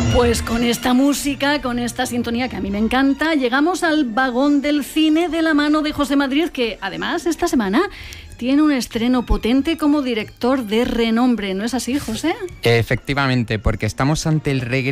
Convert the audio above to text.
Pues con esta música, con esta sintonía que a mí me encanta, llegamos al vagón del cine de la mano de José Madrid, que además esta semana tiene un estreno potente como director de renombre. ¿No es así, José? Efectivamente, porque estamos ante el regreso